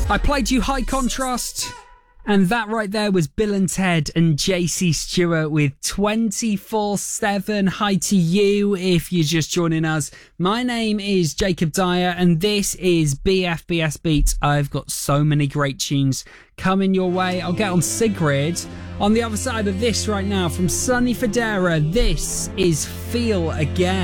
I played you High Contrast, and that right there was Bill and Ted and JC Stewart with 24/7. Hi to you if you're just joining us. My name is Jacob Dyer, and this is BFBS Beats. I've got so many great tunes coming your way. I'll get on Sigrid. On the other side of this right now, from Sonny Fodera, this is Feel Again.